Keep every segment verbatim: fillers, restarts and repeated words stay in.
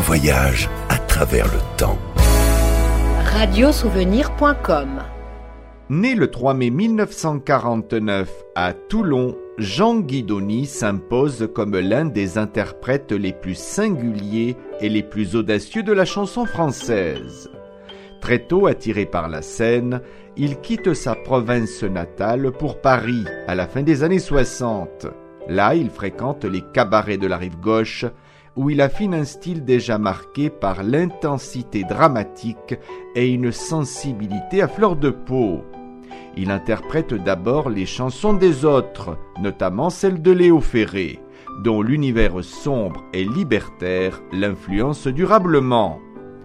voyage à travers le temps. radiosouvenir point com. Né le trois mai mille neuf cent quarante-neuf à Toulon, Jean Guidoni s'impose comme l'un des interprètes les plus singuliers et les plus audacieux de la chanson française. Très tôt attiré par la scène, il quitte sa province natale pour Paris à la fin des années soixante. Là, il fréquente les cabarets de la rive gauche, où il affine un style déjà marqué par l'intensité dramatique et une sensibilité à fleur de peau. Il interprète d'abord les chansons des autres, notamment celles de Léo Ferré, dont l'univers sombre et libertaire l'influence durablement.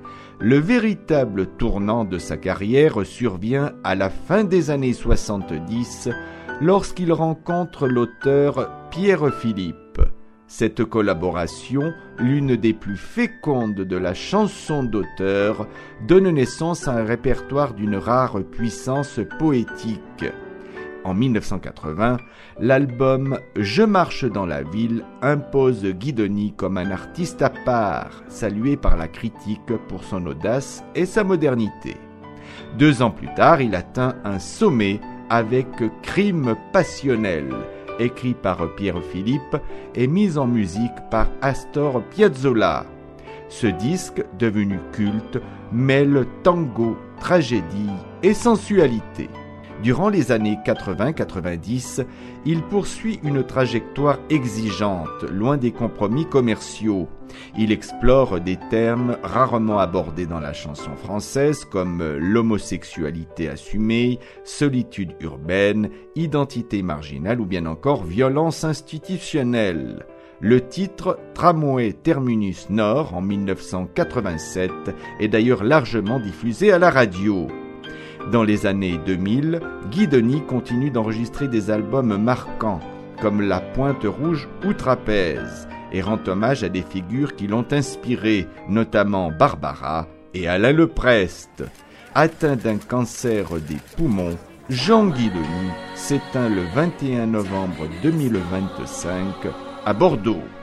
Le véritable tournant de sa carrière survient à la fin des années soixante-dix, lorsqu'il rencontre l'auteur Pierre Philippe. Cette collaboration, l'une des plus fécondes de la chanson d'auteur, donne naissance à un répertoire d'une rare puissance poétique. En mille neuf cent quatre-vingts, l'album « Je marche dans la ville » impose Guidoni comme un artiste à part, salué par la critique pour son audace et sa modernité. Deux ans plus tard, il atteint un sommet avec « Crime passionnel », écrit par Pierre Philippe et mis en musique par Astor Piazzolla. Ce disque, devenu culte, mêle tango, tragédie et sensualité. Durant les années quatre-vingts quatre-vingt-dix, il poursuit une trajectoire exigeante, loin des compromis commerciaux. Il explore des termes rarement abordés dans la chanson française comme l'homosexualité assumée, solitude urbaine, identité marginale ou bien encore violence institutionnelle. Le titre « Tramway Terminus Nord » en mille neuf cent quatre-vingt-sept est d'ailleurs largement diffusé à la radio. Dans les années deux mille, Guidoni continue d'enregistrer des albums marquants, comme La Pointe Rouge ou Trapèze, et rend hommage à des figures qui l'ont inspiré, notamment Barbara et Alain Leprest. Atteint d'un cancer des poumons, Jean Guidoni s'éteint le vingt et un novembre deux mille vingt-cinq à Bordeaux.